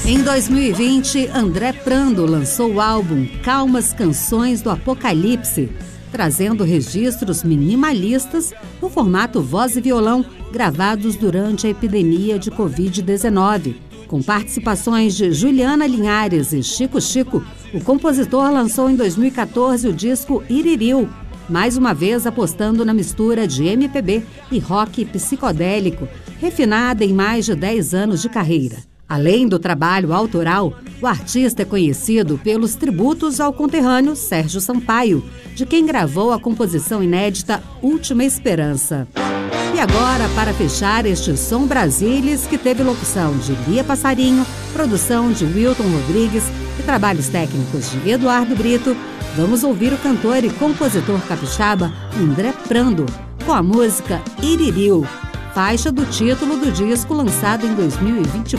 Em 2020, André Prando lançou o álbum Calmas Canções do Apocalipse, trazendo registros minimalistas no formato voz e violão gravados durante a epidemia de Covid-19. Com participações de Juliana Linhares e Chico Chico, o compositor lançou em 2014 o disco Iririu, mais uma vez apostando na mistura de MPB e rock psicodélico, refinada em mais de 10 anos de carreira. Além do trabalho autoral, o artista é conhecido pelos tributos ao conterrâneo Sérgio Sampaio, de quem gravou a composição inédita Última Esperança. E agora, para fechar este Som Brasilis, que teve locução de Lia Passarinho, produção de Wilton Rodrigues e trabalhos técnicos de Eduardo Brito, vamos ouvir o cantor e compositor capixaba André Prando, com a música Iririu, faixa do título do disco lançado em 2024.